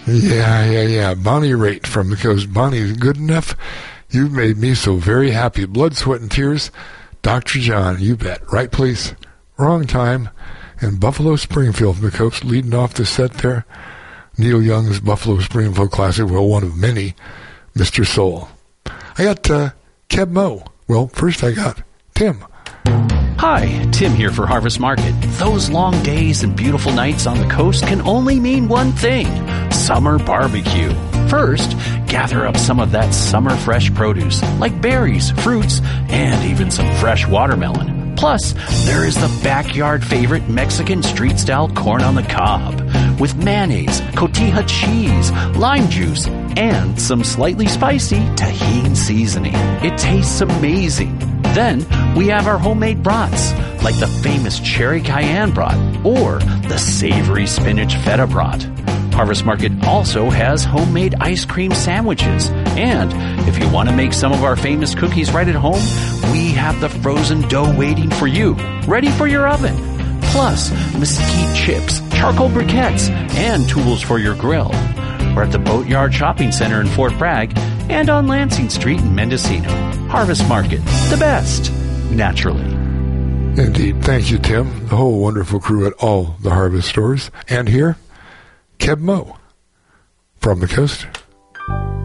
Yeah. Bonnie Raitt from the coast. Bonnie, good enough? You've made me so very happy. Blood, sweat, and tears. Dr. John, you bet. Right place, wrong time. And Buffalo Springfield from the coast, leading off the set there. Neil Young's Buffalo Springfield classic, well, one of many, Mr. Soul. I got Keb Mo. Well, first I got Tim. Hi, Tim here for Harvest Market. Those long days and beautiful nights on the coast can only mean one thing: summer barbecue. First, gather up some of that summer fresh produce, like berries, fruits, and even some fresh watermelon. Plus, there is the backyard favorite Mexican street-style corn on the cob, with mayonnaise, cotija cheese, lime juice, and some slightly spicy tahini seasoning. It tastes amazing. Then, we have our homemade brats, like the famous cherry cayenne brat or the savory spinach feta brat. Harvest Market also has homemade ice cream sandwiches. And if you want to make some of our famous cookies right at home, we have the frozen dough waiting for you, ready for your oven. Plus, mesquite chips, charcoal briquettes, and tools for your grill. We're at the Boatyard Shopping Center in Fort Bragg and on Lansing Street in Mendocino. Harvest Market, the best, naturally. Indeed. Thank you, Tim. The whole wonderful crew at all the Harvest stores. And here, Keb Mo from the coast.